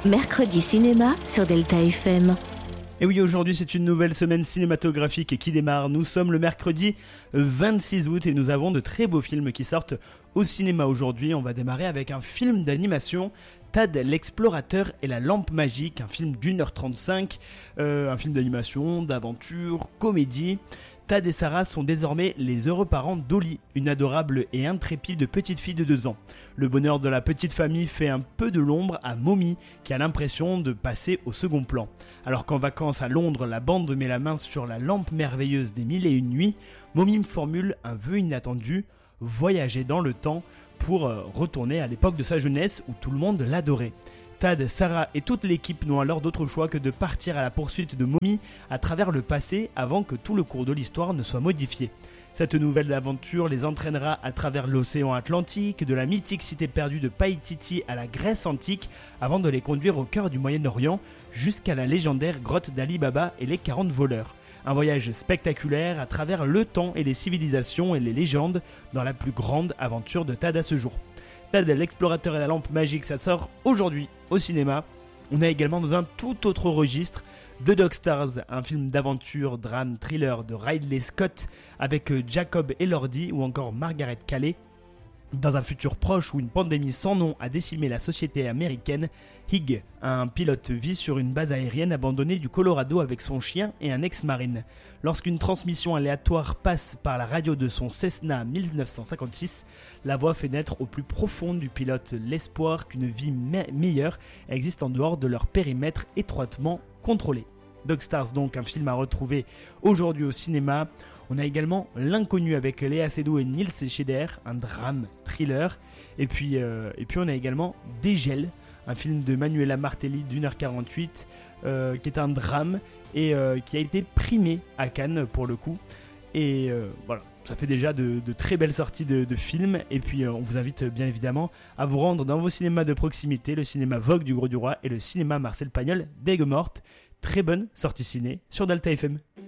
Mercredi cinéma sur Delta FM. Et oui, aujourd'hui c'est une nouvelle semaine cinématographique qui démarre. Nous sommes le mercredi 26 août et nous avons de très beaux films qui sortent au cinéma aujourd'hui. On va démarrer avec un film d'animation, Tad l'explorateur et la lampe magique, un film d'1h35, un film d'animation, d'aventure, comédie. Tad et Sarah sont désormais les heureux parents d'Ollie, une adorable et intrépide petite fille de 2 ans. Le bonheur de la petite famille fait un peu de l'ombre à Mommy, qui a l'impression de passer au second plan. Alors qu'en vacances à Londres, la bande met la main sur la lampe merveilleuse des 1001 nuits, Mommy formule un vœu inattendu, voyager dans le temps pour retourner à l'époque de sa jeunesse où tout le monde l'adorait. Tad, Sarah et toute l'équipe n'ont alors d'autre choix que de partir à la poursuite de Mommy à travers le passé avant que tout le cours de l'histoire ne soit modifié. Cette nouvelle aventure les entraînera à travers l'océan Atlantique, de la mythique cité perdue de Païtiti à la Grèce antique, avant de les conduire au cœur du Moyen-Orient, jusqu'à la légendaire grotte d'Ali Baba et les 40 voleurs. Un voyage spectaculaire à travers le temps et les civilisations et les légendes dans la plus grande aventure de Tad à ce jour. Tad l'explorateur et la lampe magique, ça sort aujourd'hui au cinéma. On a également dans un tout autre registre The Dog Stars, un film d'aventure, drame, thriller de Ridley Scott avec Jacob Elordi ou encore Margaret Qualley. Dans un futur proche où une pandémie sans nom a décimé la société américaine, Hig, un pilote, vit sur une base aérienne abandonnée du Colorado avec son chien et un ex-marine. Lorsqu'une transmission aléatoire passe par la radio de son Cessna 1956, la voix fait naître au plus profond du pilote l'espoir qu'une vie meilleure existe en dehors de leur périmètre étroitement contrôlé. Dog Stars, donc un film à retrouver aujourd'hui au cinéma. On a également L'Inconnu avec Léa Seydoux et Nils Schneider, un drame thriller. Et puis on a également Dégel, un film de Manuela Martelli d'1h48 qui est un drame et qui a été primé à Cannes pour le coup. Et voilà, ça fait déjà de très belles sorties de films. Et puis on vous invite bien évidemment à vous rendre dans vos cinémas de proximité, le cinéma Vogue du Gros du Roi et le cinéma Marcel Pagnol d'Aigues-Mortes. Très bonne sortie ciné sur Delta FM.